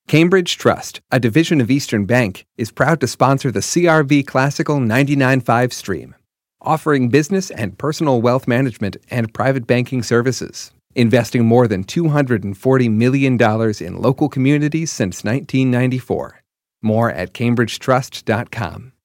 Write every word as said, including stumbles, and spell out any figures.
Cambridge Trust, a division of Eastern Bank, is proud to sponsor the C R V Classical ninety-nine point five stream, offering business and personal wealth management and private banking services, investing more than two hundred forty million dollars in local communities since nineteen ninety-four. More at cambridge trust dot com.